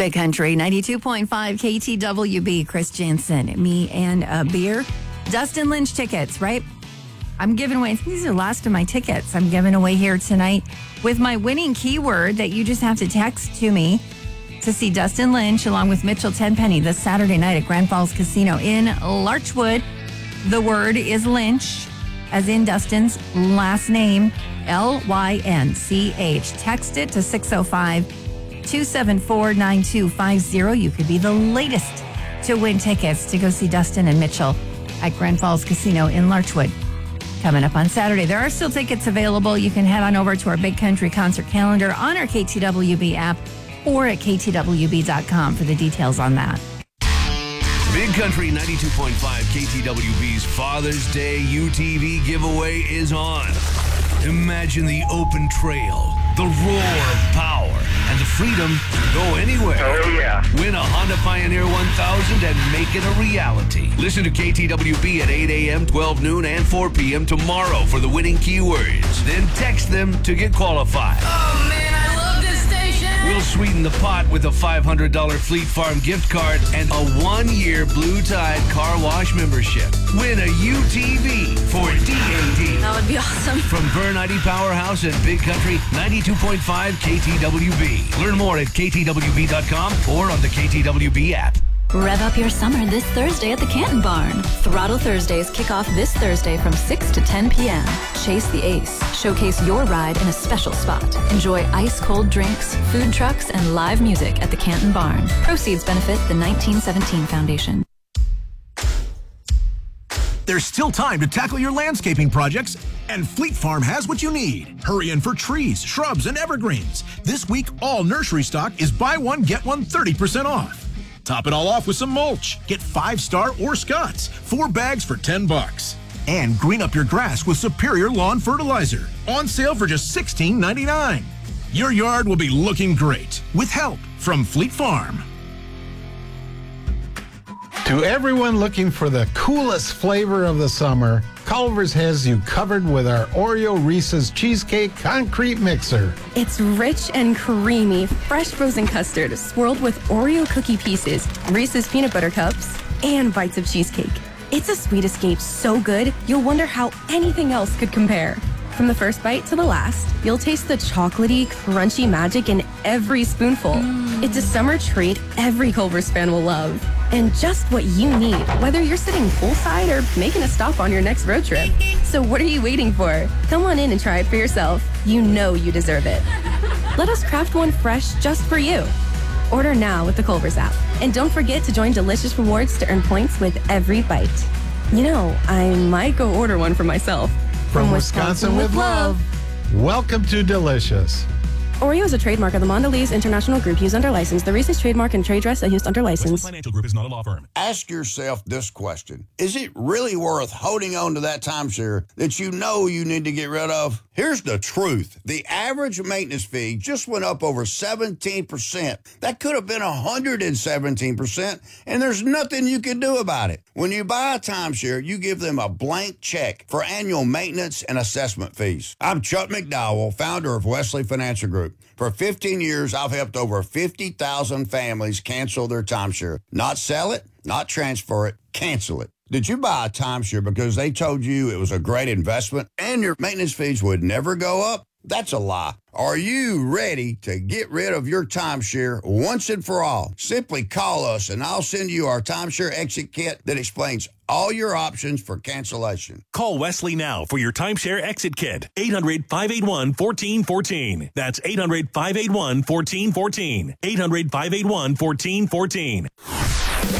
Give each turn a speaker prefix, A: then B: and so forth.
A: Big Country 92.5 KTWB. Chris Jansen, me and a beer. Dustin Lynch tickets, right? I'm giving away, these are the last of my tickets I'm giving away here tonight with my winning keyword that you just have to text to me to see Dustin Lynch along with Mitchell Tenpenny this Saturday night at Grand Falls Casino in Larchwood. The word is Lynch, as in Dustin's last name, Lynch. Text it to 605-274-9250. You could be the latest to win tickets to go see Dustin and Mitchell at Grand Falls Casino in Larchwood coming up on Saturday. There are still tickets available. You can head on over to our Big Country concert calendar on our KTWB app or at ktwb.com for the details on that.
B: Big Country 92.5 KTWB's Father's Day UTV giveaway is on. Imagine the open trail, the roar of power, and the freedom to go anywhere.
C: Oh, yeah.
B: Win a Honda Pioneer 1000 and make it a reality. Listen to KTWB at 8 a.m., 12 noon, and 4 p.m. tomorrow for the winning keywords. Then text them to get qualified.
D: Oh, man, I love this station.
B: We'll sweeten the pot with a $500 Fleet Farm gift card and a 1-year Blue Tide car wash membership. Win a UTV for DAD.
D: That would be awesome.
B: From Vern ID Powerhouse and Big Country 92.5 KTWB. Learn more at ktwb.com or on the KTWB app.
E: Rev up your summer this Thursday at the Canton Barn. Throttle Thursdays kick off this Thursday from 6 to 10 p.m. Chase the Ace. Showcase your ride in a special spot. Enjoy ice-cold drinks, food trucks, and live music at the Canton Barn. Proceeds benefit the 1917 Foundation.
F: There's still time to tackle your landscaping projects, and Fleet Farm has what you need. Hurry in for trees, shrubs, and evergreens. This week, all nursery stock is buy one, get one 30% off. Top it all off with some mulch. Get 5-star or Scott's, 4 bags for $10. And green up your grass with Superior Lawn Fertilizer. On sale for just $16.99. Your yard will be looking great with help from Fleet Farm.
G: To everyone looking for the coolest flavor of the summer, Culver's has you covered with our Oreo Reese's Cheesecake Concrete Mixer.
H: It's rich and creamy, fresh frozen custard swirled with Oreo cookie pieces, Reese's peanut butter cups, and bites of cheesecake. It's a sweet escape so good, you'll wonder how anything else could compare. From the first bite to the last, you'll taste the chocolatey, crunchy magic in every spoonful. It's a summer treat every Culver's fan will love. And just what you need, whether you're sitting poolside or making a stop on your next road trip. So what are you waiting for? Come on in and try it for yourself. You know you deserve it. Let us craft one fresh just for you. Order now with the Culver's app. And don't forget to join Delicious Rewards to earn points with every bite. You know, I might go order one for myself.
G: From Wisconsin with love. Welcome to Delicious.
H: Oreo is a trademark of the Mondelez International Group used under license. The Reese's trademark and trade dress are used under license.
I: Financial Group is not a law firm.
J: Ask yourself this question. Is it really worth holding on to that timeshare that you know you need to get rid of? Here's the truth. The average maintenance fee just went up over 17%. That could have been 117%, and there's nothing you can do about it. When you buy a timeshare, you give them a blank check for annual maintenance and assessment fees. I'm Chuck McDowell, founder of Wesley Financial Group. For 15 years, I've helped over 50,000 families cancel their timeshare. Not sell it, not transfer it, cancel it. Did you buy a timeshare because they told you it was a great investment and your maintenance fees would never go up? That's a lie. Are you ready to get rid of your timeshare once and for all? Simply call us and I'll send you our timeshare exit kit that explains all your options for cancellation.
I: Call Wesley now for your timeshare exit kit. 800-581-1414. That's 800-581-1414. 800-581-1414.